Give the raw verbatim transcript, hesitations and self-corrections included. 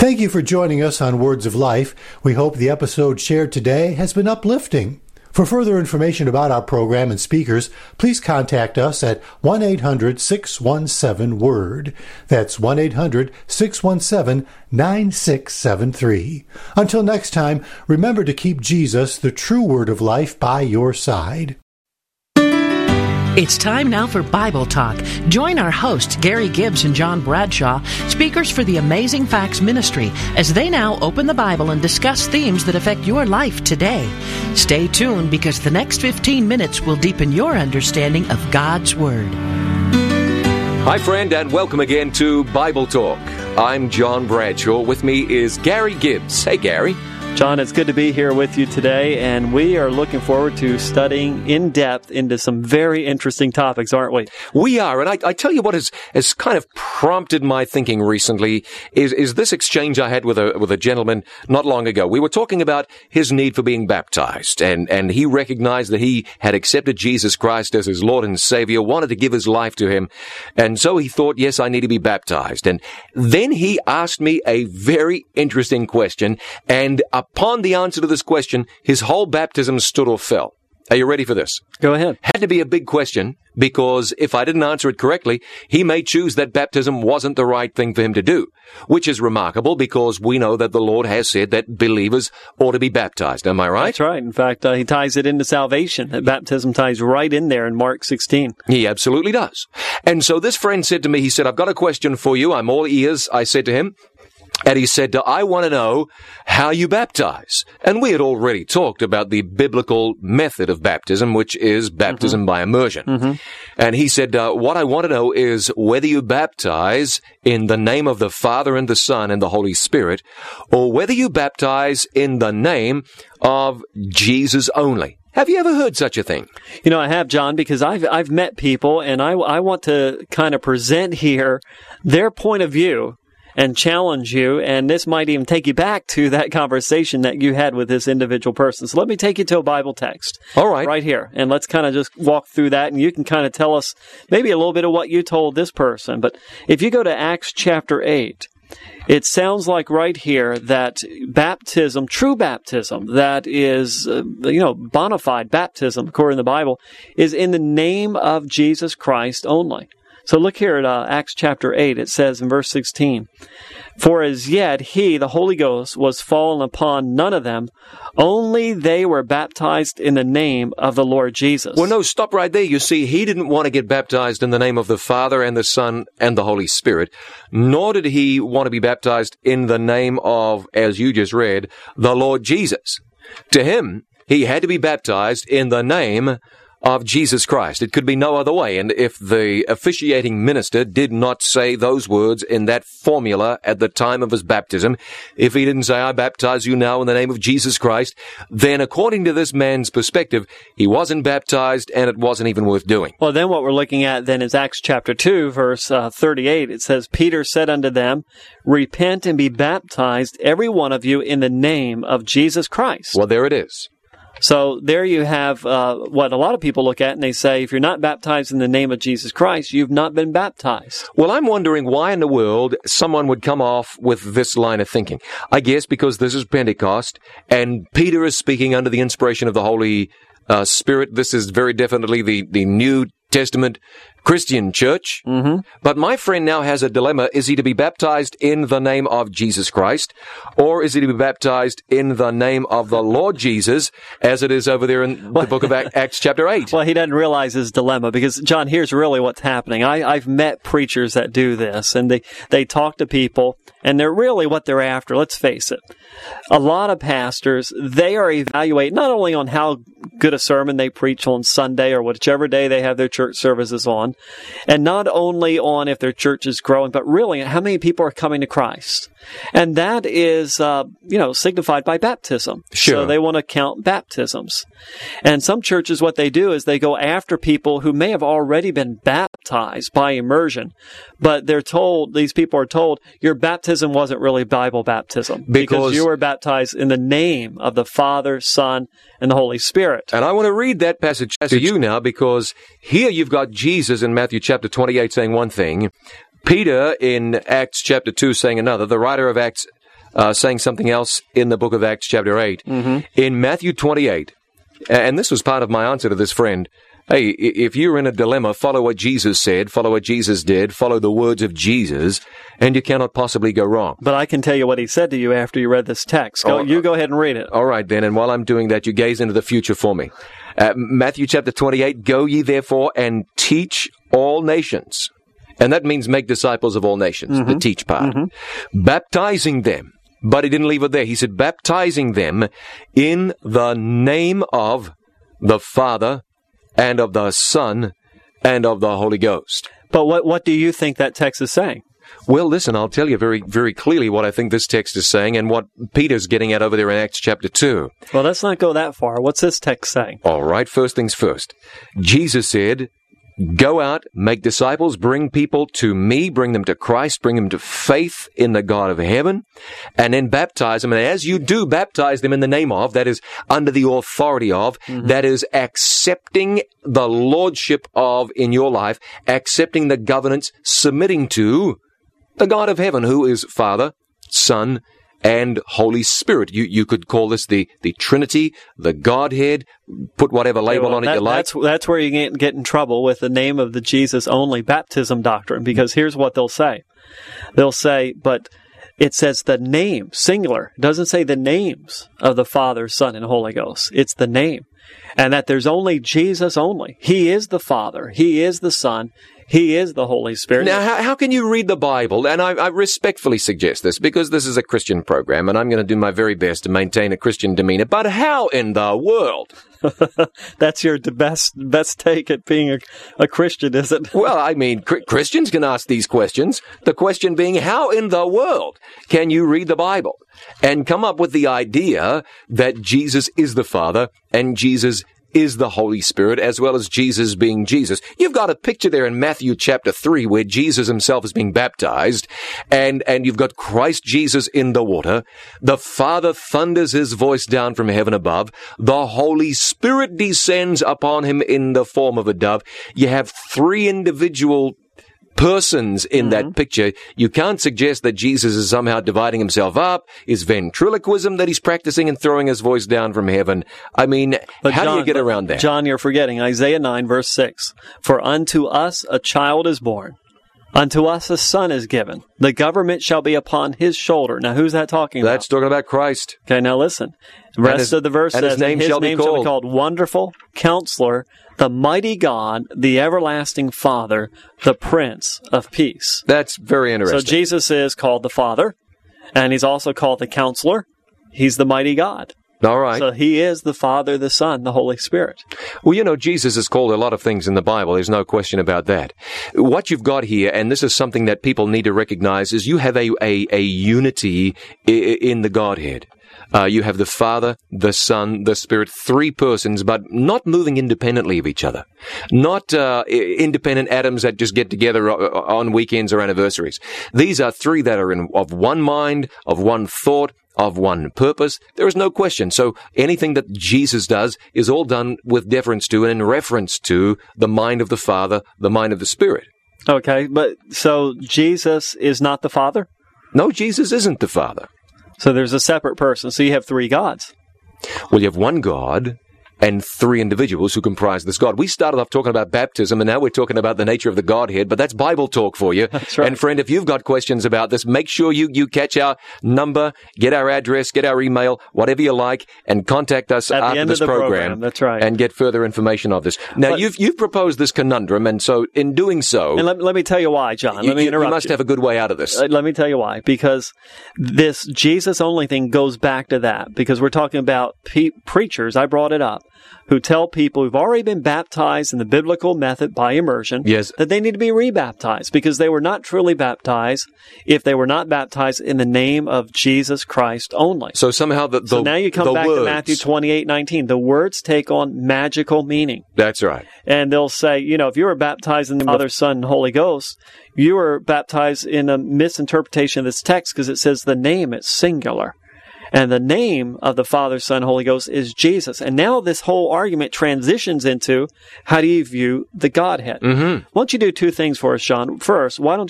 Thank you for joining us on Words of Life. We hope the episode shared today has been uplifting. For further information about our program and speakers, please contact us at one eight hundred six one seven WORD. That's one eight hundred six one seven nine six seven three. Until next time, remember to keep Jesus, the true Word of Life, by your side. It's time now for Bible Talk. Join our hosts, Gary Gibbs and John Bradshaw, speakers for the Amazing Facts Ministry, as they now open the Bible and discuss themes that affect your life today. Stay tuned, because the next fifteen minutes will deepen your understanding of God's Word. Hi, friend, and welcome again to Bible Talk. I'm John Bradshaw. With me is Gary Gibbs. Hey, Gary. John, it's good to be here with you today, and we are looking forward to studying in depth into some very interesting topics, aren't we? We are, and I, I tell you what has, has kind of prompted my thinking recently is, is this exchange I had with a with a gentleman not long ago. We were talking about his need for being baptized, and, and he recognized that he had accepted Jesus Christ as his Lord and Savior, wanted to give his life to him, and so he thought, yes, I need to be baptized. And then he asked me a very interesting question, and a Upon the answer to this question, his whole baptism stood or fell. Are you ready for this? Go ahead. Had to be a big question, because if I didn't answer it correctly, he may choose that baptism wasn't the right thing for him to do, which is remarkable because we know that the Lord has said that believers ought to be baptized. Am I right? That's right. In fact, uh, he ties it into salvation. That baptism ties right in there in Mark sixteen. He absolutely does. And so this friend said to me, he said, I've got a question for you. I'm all ears. I said to him, and he said, I want to know how you baptize. And we had already talked about the biblical method of baptism, which is baptism mm-hmm. by immersion. Mm-hmm. And he said, uh, what I want to know is whether you baptize in the name of the Father and the Son and the Holy Spirit, or whether you baptize in the name of Jesus only. Have you ever heard such a thing? You know, I have, John, because I've I've met people, and I, I want to kind of present here their point of view and challenge you, and this might even take you back to that conversation that you had with this individual person. So let me take you to a Bible text. All right. Right here. And let's kind of just walk through that, and you can kind of tell us maybe a little bit of what you told this person. But if you go to Acts chapter eight, it sounds like right here that baptism, true baptism, that is, uh, you know, bona fide baptism, according to the Bible, is in the name of Jesus Christ only. So look here at uh, Acts chapter eight. It says in verse sixteen, For as yet he, the Holy Ghost, was fallen upon none of them, only they were baptized in the name of the Lord Jesus. Well, no, stop right there. You see, he didn't want to get baptized in the name of the Father and the Son and the Holy Spirit, nor did he want to be baptized in the name of, as you just read, the Lord Jesus. To him, he had to be baptized in the name of Jesus Christ. It could be no other way. And if the officiating minister did not say those words in that formula at the time of his baptism, if he didn't say, I baptize you now in the name of Jesus Christ, then according to this man's perspective, he wasn't baptized and it wasn't even worth doing. Well, then what we're looking at then is Acts chapter two, verse uh, thirty-eight. It says, Peter said unto them, Repent and be baptized, every one of you, in the name of Jesus Christ. Well, there it is. So there you have uh, what a lot of people look at, and they say, if you're not baptized in the name of Jesus Christ, you've not been baptized. Well, I'm wondering why in the world someone would come off with this line of thinking. I guess because this is Pentecost, and Peter is speaking under the inspiration of the Holy uh, Spirit. This is very definitely the, the New Testament Christian church. Mm-hmm. But my friend now has a dilemma. Is he to be baptized in the name of Jesus Christ, or is he to be baptized in the name of the Lord Jesus, as it is over there in the book of Acts chapter eight? Well, he doesn't realize his dilemma, because, John, here's really what's happening. I, I've met preachers that do this, and they, they talk to people, and they're really what they're after. Let's face it. A lot of pastors, they are evaluating not only on how good a sermon they preach on Sunday or whichever day they have their church services on, and not only on if their church is growing, but really how many people are coming to Christ. And that is, uh, you know, signified by baptism. Sure. So they want to count baptisms. And some churches, what they do is they go after people who may have already been baptized by immersion, but they're told, these people are told, your baptism wasn't really Bible baptism. Because, because you were baptized in the name of the Father, Son, and the Holy Spirit. And I want to read that passage to you now, because here you've got Jesus in Matthew chapter twenty-eight saying one thing, Peter in Acts chapter two saying another. The writer of Acts uh, saying something else in the book of Acts chapter eight. Mm-hmm. In Matthew twenty-eight, and this was part of my answer to this friend, hey, if you're in a dilemma, follow what Jesus said, follow what Jesus did, follow the words of Jesus, and you cannot possibly go wrong. But I can tell you what he said to you after you read this text. Go, Oh, you go ahead and read it. All right, then, and while I'm doing that, you gaze into the future for me. Uh, Matthew chapter twenty-eight, go ye therefore and teach all nations. And that means make disciples of all nations, Mm-hmm. the teach part. Mm-hmm. Baptizing them. But he didn't leave it there. He said, baptizing them in the name of the Father and of the Son and of the Holy Ghost. But what, what do you think that text is saying? Well, listen, I'll tell you very, very clearly what I think this text is saying and what Peter's getting at over there in Acts chapter two. Well, let's not go that far. What's this text saying? All right, first things first. Jesus said, go out, make disciples, bring people to me, bring them to Christ, bring them to faith in the God of heaven, and then baptize them. And as you do, baptize them in the name of, that is, under the authority of, mm-hmm. that is, accepting the lordship of in your life, accepting the governance, submitting to the God of heaven, who is Father, Son, and Holy Spirit. You you could call this the, the Trinity, the Godhead, put whatever label well, on it that, you like. That's, that's where you get, get in trouble with the name of the Jesus-only baptism doctrine, because here's what they'll say. They'll say, but it says the name, singular. It doesn't say the names of the Father, Son, and Holy Ghost. It's the name. And that there's only Jesus only. He is the Father. He is the Son. He is the Holy Spirit. Now, how, how can you read the Bible? And I, I respectfully suggest this, because this is a Christian program, and I'm going to do my very best to maintain a Christian demeanor. But how in the world? That's your best best take at being a, a Christian, is it? Well, I mean, cr- Christians can ask these questions. The question being, how in the world can you read the Bible and come up with the idea that Jesus is the Father and Jesus is the Holy Spirit, as well as Jesus being Jesus? You've got a picture there in Matthew chapter three where Jesus himself is being baptized, and, and you've got Christ Jesus in the water. The Father thunders his voice down from heaven above. The Holy Spirit descends upon him in the form of a dove. You have three individual persons in mm-hmm. that picture. You can't suggest that Jesus is somehow dividing himself up. Is ventriloquism that he's practicing and throwing his voice down from heaven? I mean, but how John, do you get around that? John, you're forgetting Isaiah nine, verse six. For unto us a child is born, unto us a son is given. The government shall be upon his shoulder. Now, who's that talking about? That's talking about Christ. Okay, now listen. The rest his, of the verse and says, his name, his shall, name be shall be called Wonderful, Counselor, the Mighty God, the Everlasting Father, the Prince of Peace. That's very interesting. So Jesus is called the Father, and he's also called the Counselor. He's the Mighty God. All right. So he is the Father, the Son, the Holy Spirit. Well, you know, Jesus is called a lot of things in the Bible. There's no question about that. What you've got here, and this is something that people need to recognize, is you have a, a, a unity in the Godhead. Uh, you have the Father, the Son, the Spirit, three persons, but not moving independently of each other. Not uh, independent atoms that just get together on weekends or anniversaries. These are three that are in, of one mind, of one thought, of one purpose. There is no question. So anything that Jesus does is all done with deference to and in reference to the mind of the Father, the mind of the Spirit. Okay, but so Jesus is not the Father? No, Jesus isn't the Father. So there's a separate person. So you have three gods. Well, you have one God and three individuals who comprise this God. We started off talking about baptism, and now we're talking about the nature of the Godhead, but that's Bible talk for you. That's right. And friend, if you've got questions about this, make sure you, you catch our number, get our address, get our email, whatever you like, and contact us At after the end this of the program. program. That's right. And get further information of this. Now, but, you've you've proposed this conundrum, and so in doing so... And let, let me tell you why, John. Let you, me interrupt you must you. have a good way out of this. Uh, let me tell you why. Because this Jesus-only thing goes back to that. Because we're talking about pe- preachers, I brought it up, who tell people who've already been baptized in the biblical method by immersion yes. that they need to be rebaptized because they were not truly baptized if they were not baptized in the name of Jesus Christ only. So somehow the, the So now you come the back words, to Matthew twenty-eight nineteen. The words take on magical meaning. That's right. And they'll say, you know, if you were baptized in the Father, Son, and Holy Ghost, you were baptized in a misinterpretation of this text because it says the name is singular. And the name of the Father, Son, Holy Ghost is Jesus. And now this whole argument transitions into how do you view the Godhead? Mm-hmm. Why don't you do two things for us, Sean? First, why don't